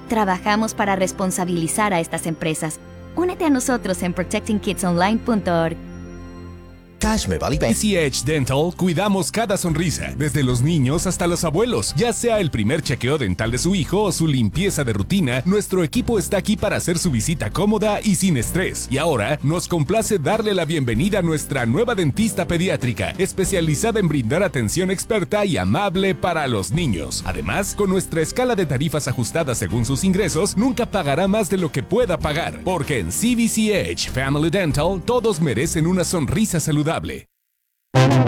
Trabajamos para responsabilizar a estas empresas. Únete a nosotros en protectingkidsonline.org. Cash Me Valley Bank. PCH Dental cuidamos cada sonrisa, desde los niños hasta los abuelos. Ya sea el primer chequeo dental de su hijo o su limpieza de rutina, nuestro equipo está aquí para hacer su visita cómoda y sin estrés. Y ahora nos complace darle la bienvenida a nuestra nueva dentista pediátrica, especializada en brindar atención experta y amable para los niños. Además, con nuestra escala de tarifas ajustada según sus ingresos, nunca pagará más de lo que pueda pagar, porque en CVCH Family Dental todos merecen una sonrisa saludable.